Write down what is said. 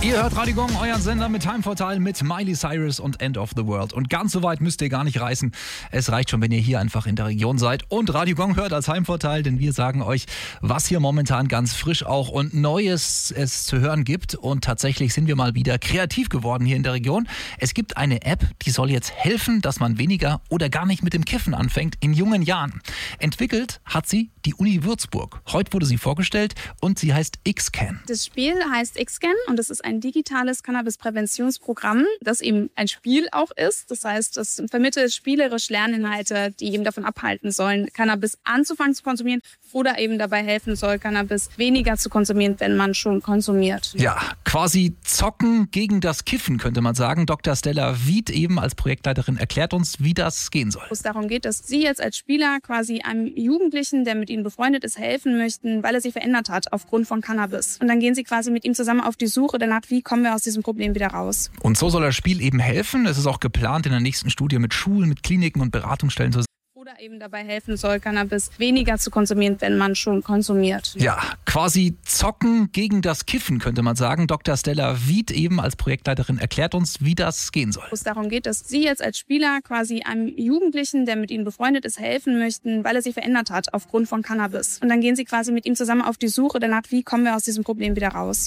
Ihr hört Radio Gong, euren Sender mit Time for Time mit Miley Cyrus und End of the World. Und ganz so weit müsst ihr gar nicht reisen. Es reicht schon, wenn ihr hier einfach in der Region seid und Radio Gong hört als Heimvorteil, denn wir sagen euch, was hier momentan ganz frisch auch und Neues es zu hören gibt. Und tatsächlich sind wir mal wieder kreativ geworden hier in der Region. Es gibt eine App, die soll jetzt helfen, dass man weniger oder gar nicht mit dem Kiffen anfängt in jungen Jahren. Entwickelt hat sie die Uni Würzburg. Heute wurde sie vorgestellt und sie heißt X-Can. Das Spiel heißt X-Can und es ist ein digitales Cannabis-Präventionsprogramm, das eben ein Spiel auch ist. Das heißt, es vermittelt spielerisch Lerninhalte, die eben davon abhalten sollen, Cannabis anzufangen zu konsumieren oder eben dabei helfen soll, Cannabis weniger zu konsumieren, wenn man schon konsumiert. Ja, quasi zocken gegen das Kiffen, könnte man sagen. Dr. Stella Wied eben als Projektleiterin erklärt uns, wie das gehen soll. Wo es darum geht, dass Sie jetzt als Spieler quasi einem Jugendlichen, der mit Ihnen befreundet ist, helfen möchten, weil er sich verändert hat aufgrund von Cannabis. Und dann gehen Sie quasi mit ihm zusammen auf die Suche danach, wie kommen wir aus diesem Problem wieder raus. Und so soll das Spiel eben helfen. Es ist auch geplant, in der nächsten Studie mit Schulen, mit Kliniken und Beratungsstellen zu oder eben dabei helfen soll, Cannabis weniger zu konsumieren, wenn man schon konsumiert. Ja, quasi zocken gegen das Kiffen, könnte man sagen. Dr. Stella Wied eben als Projektleiterin erklärt uns, wie das gehen soll. Wo es darum geht, dass Sie jetzt als Spieler quasi einem Jugendlichen, der mit Ihnen befreundet ist, helfen möchten, weil er sich verändert hat aufgrund von Cannabis. Und dann gehen Sie quasi mit ihm zusammen auf die Suche danach, wie kommen wir aus diesem Problem wieder raus.